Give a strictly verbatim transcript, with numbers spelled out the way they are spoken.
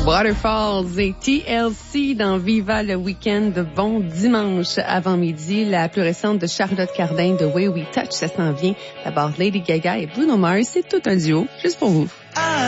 Waterfalls et T L C dans Viva le week-end. Bon dimanche avant midi. La plus récente de Charlotte Cardin de Way We Touch, ça s'en vient. D'abord Lady Gaga et Bruno Mars, c'est tout un duo, juste pour vous.